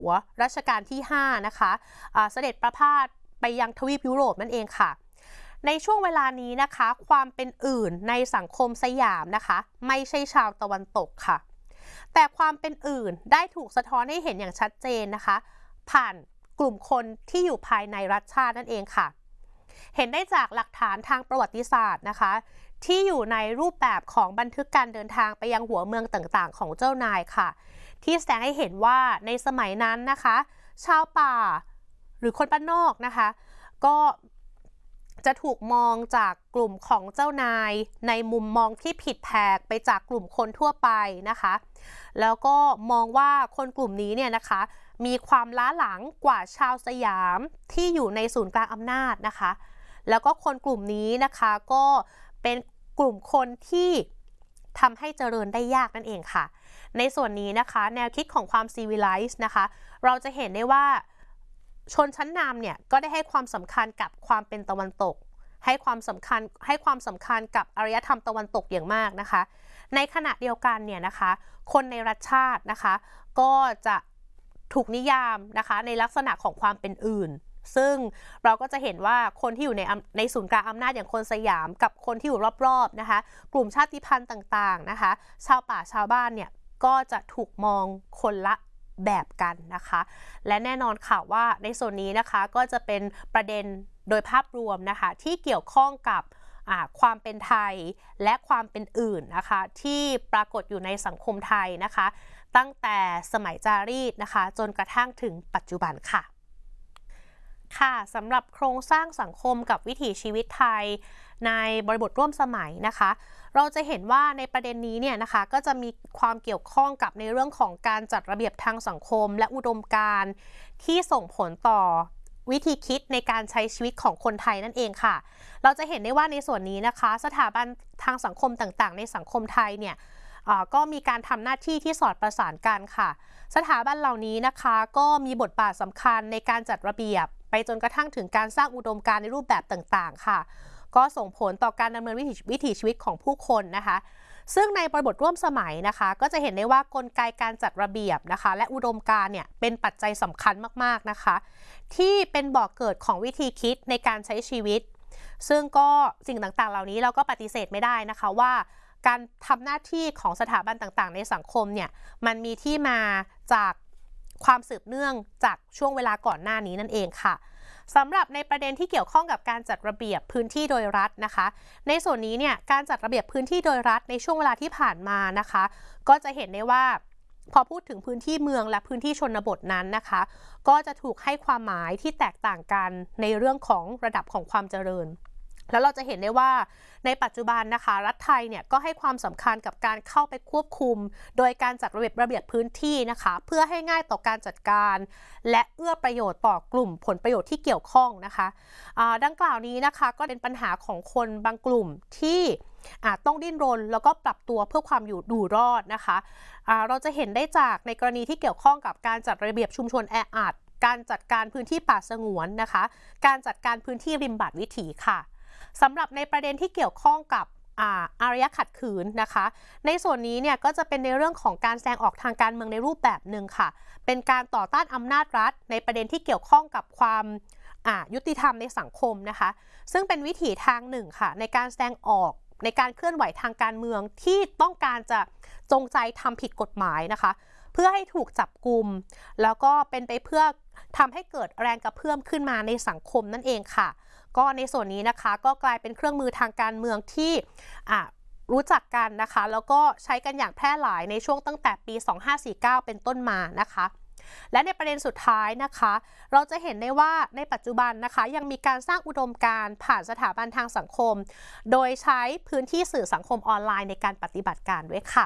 หัวรัชกาลที่5นะคะเสด็จประพาสไปยังทวีปยุโรปนั่นเองค่ะในช่วงเวลานี้นะคะความเป็นอื่นในสังคมสยามนะคะไม่ใช่ชาวตะวันตกค่ะแต่ความเป็นอื่นได้ถูกสะท้อนให้เห็นอย่างชัดเจนนะคะผ่านกลุ่มคนที่อยู่ภายในรัฐชาตินั่นเองค่ะเห็นได้จากหลักฐานทางประวัติศาสตร์นะคะที่อยู่ในรูปแบบของบันทึกการเดินทางไปยังหัวเมืองต่างๆของเจ้านายค่ะที่แสดงให้เห็นว่าในสมัยนั้นนะคะชาวป่าหรือคนบ้านนอกนะคะก็จะถูกมองจากกลุ่มของเจ้านายในมุมมองที่ผิดแผกไปจากกลุ่มคนทั่วไปนะคะแล้วก็มองว่าคนกลุ่มนี้เนี่ยนะคะมีความล้าหลังกว่าชาวสยามที่อยู่ในศูนย์กลางอำนาจนะคะแล้วก็คนกลุ่มนี้นะคะก็เป็นกลุ่มคนที่ทำให้เจริญได้ยากนั่นเองค่ะในส่วนนี้นะคะแนวคิดของความซีวิไลซ์นะคะเราจะเห็นได้ว่าชนชั้นนำเนี่ยก็ได้ให้ความสำคัญกับความเป็นตะวันตกให้ความสำคัญกับอารยธรรมตะวันตกอย่างมากนะคะในขณะเดียวกันเนี่ยนะคะคนในรัฐชาตินะคะก็จะถูกนิยามนะคะในลักษณะของความเป็นอื่นซึ่งเราก็จะเห็นว่าคนที่อยู่ในศูนย์กลางอำนาจอย่างคนสยามกับคนที่อยู่รอบๆนะคะกลุ่มชาติพันธุ์ต่างๆนะคะชาวป่าชาวบ้านเนี่ยก็จะถูกมองคนละแบบกันนะคะและแน่นอนค่ะว่าในส่วนนี้นะคะก็จะเป็นประเด็นโดยภาพรวมนะคะที่เกี่ยวข้องกับความเป็นไทยและความเป็นอื่นนะคะที่ปรากฏอยู่ในสังคมไทยนะคะตั้งแต่สมัยจารีตนะคะจนกระทั่งถึงปัจจุบันค่ะสำหรับโครงสร้างสังคมกับวิถีชีวิตไทยในบริบทร่วมสมัยนะคะเราจะเห็นว่าในประเด็นนี้เนี่ยนะคะก็จะมีความเกี่ยวข้องกับในเรื่องของการจัดระเบียบทางสังคมและอุดมการณ์ที่ส่งผลต่อวิธีคิดในการใช้ชีวิตของคนไทยนั่นเองค่ะเราจะเห็นได้ว่าในส่วนนี้นะคะสถาบันทางสังคมต่างๆในสังคมไทยเนี่ยก็มีการทำหน้าที่ที่สอดประสานกันค่ะสถาบันเหล่านี้นะคะก็มีบทบาทสำคัญในการจัดระเบียบไปจนกระทั่งถึงการสร้างอุดมการณ์ในรูปแบบต่างๆค่ะก็ส่งผลต่อการดำเนินวิถีชีวิตของผู้คนนะคะซึ่งในบริบทร่วมสมัยนะคะก็จะเห็นได้ว่ากลไกการจัดระเบียบนะคะและอุดมการณ์เนี่ยเป็นปัจจัยสำคัญมากๆนะคะที่เป็นบ่อกเกิดของวิธีคิดในการใช้ชีวิตซึ่งก็สิ่งต่างๆเหล่านี้เราก็ปฏิเสธไม่ได้นะคะว่าการทำหน้าที่ของสถาบันต่างๆในสังคมเนี่ยมันมีที่มาจากความสืบเนื่องจากช่วงเวลาก่อนหน้านี้นั่นเองค่ะสำหรับในประเด็นที่เกี่ยวข้องกับการจัดระเบียบพื้นที่โดยรัฐนะคะในส่วนนี้เนี่ยการจัดระเบียบพื้นที่โดยรัฐในช่วงเวลาที่ผ่านมานะคะก็จะเห็นได้ว่าพอพูดถึงพื้นที่เมืองและพื้นที่ชนบทนั้นนะคะก็จะถูกให้ความหมายที่แตกต่างกันในเรื่องของระดับของความเจริญแล้วเราจะเห็นได้ว่าในปัจจุบันนะคะรัฐไทยเนี่ยก็ให้ความสำคัญกับการเข้าไปควบคุมโดยการจัดระเบียบพื้นที่นะคะเพื่อให้ง่ายต่อการจัดการและเอื้อประโยชน์ต่อกลุ่มผลประโยชน์ที่เกี่ยวข้องนะคะดังกล่าวนี้นะคะก็เป็นปัญหาของคนบางกลุ่มที่ต้องดิ้นรนแล้วก็ปรับตัวเพื่อความอยู่รอดนะคะเราจะเห็นได้จากในกรณีที่เกี่ยวข้องกับการจัดระเบียบชุมชนแออัดการจัดการพื้นที่ป่าสงวนนะคะการจัดการพื้นที่ริมบาดวิถีค่ะสำหรับในประเด็นที่เกี่ยวข้องกับอารยะขัดขืนนะคะในส่วนนี้เนี่ยก็จะเป็นในเรื่องของการแสดงออกทางการเมืองในรูปแบบหนึ่งค่ะเป็นการต่อต้านอำนาจรัฐในประเด็นที่เกี่ยวข้องกับความยุติธรรมในสังคมนะคะซึ่งเป็นวิถีทางหนึ่งค่ะในการแสดงออกในการเคลื่อนไหวทางการเมืองที่ต้องการจะจงใจทำผิดกฎหมายนะคะเพื่อให้ถูกจับกุมแล้วก็เป็นไปเพื่อทำให้เกิดแรงกระเพื่อมขึ้นมาในสังคมนั่นเองค่ะก็ในส่วนนี้นะคะก็กลายเป็นเครื่องมือทางการเมืองที่รู้จักกันนะคะแล้วก็ใช้กันอย่างแพร่หลายในช่วงตั้งแต่ปี 2549 เป็นต้นมานะคะและในประเด็นสุดท้ายนะคะเราจะเห็นได้ว่าในปัจจุบันนะคะยังมีการสร้างอุดมการณ์ผ่านสถาบันทางสังคมโดยใช้พื้นที่สื่อสังคมออนไลน์ในการปฏิบัติการด้วยค่ะ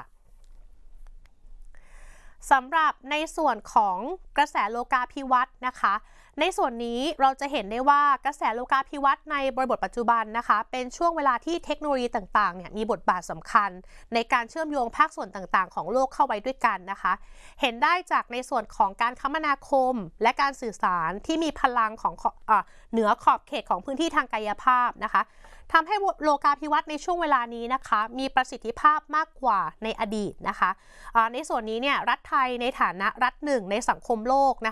สำหรับในส่วนของกระแสโลกาภิวัตน์นะคะในส่วนนี้เราจะเห็นได้ว่ากระแสโลกาภิวัตน์ในบริบทปัจจุบันนะคะเป็นช่วงเวลาที่เทคโนโลยีต่างๆเนี่ยมีบทบาทสำคัญในการเชื่อมโยงภาคส่วนต่างๆของโลกเข้าไว้ด้วยกันนะคะเห็นได้จากในส่วนของการคมนาคมและการสื่อสารที่มีพลังของเหนือขอบเขตของพื้นที่ทางกายภาพนะคะทำให้โลกาภิวัตน์ในช่วงเวลานี้นะคะมีประสิทธิภาพมากกว่าในอดีตนะคะในส่วนนี้เนี่ยรัฐไทยในฐานะรัฐหนึ่งในสังคมโลกนะคะ